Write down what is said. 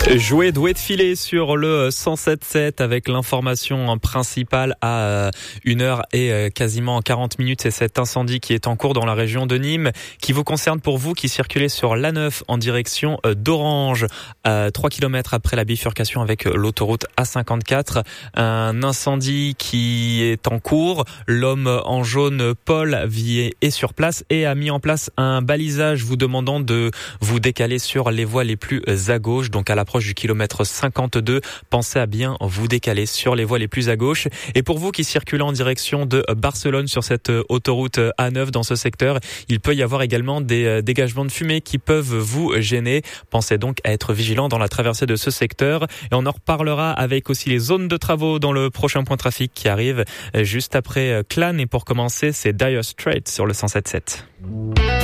Jouer doué de filer sur le 107.7 avec l'information principale à 1h et quasiment 40 minutes. C'est cet incendie qui est en cours dans la région de Nîmes qui vous concerne pour vous qui circulez sur l'A9 en direction d'Orange, 3 km après la bifurcation avec l'autoroute A54. Un incendie qui est en cours. L'homme en jaune, Paul, est sur place et a mis en place un balisage vous demandant de vous décaler sur les voies les plus à gauche, donc à l'approche du kilomètre 52. Pensez à bien vous décaler sur les voies les plus à gauche. Et pour vous qui circulez en direction de Barcelone sur cette autoroute A9 dans ce secteur, il peut y avoir également des dégagements de fumée qui peuvent vous gêner. Pensez donc à être vigilant dans la traversée de ce secteur. Et on en reparlera avec aussi les zones de travaux dans le prochain point trafic qui arrive juste après Clan. Et pour commencer, c'est Dire Straits sur le 107.7.